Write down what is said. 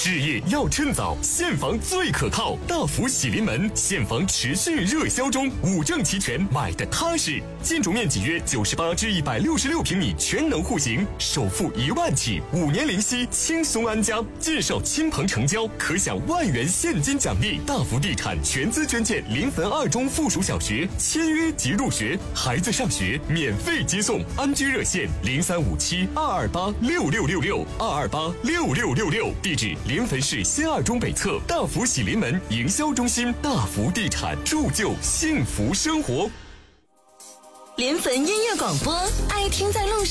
置业要趁早，现房最可靠。大福喜临门，现房持续热销中，5证齐全，买的踏实。建筑面积约98至166平米，全能户型，首付1万起，5年零息，轻松安家。介绍亲朋成交，可享1万元现金奖励。大福地产全资捐建临汾2中附属小学，签约即入学，孩子上学免费接送。安居热线035722826666，22866666。地址临汾市先2中北侧大福喜临门营销中心。大福地产，铸就幸福生活。 临汾音乐广播，爱听在路上。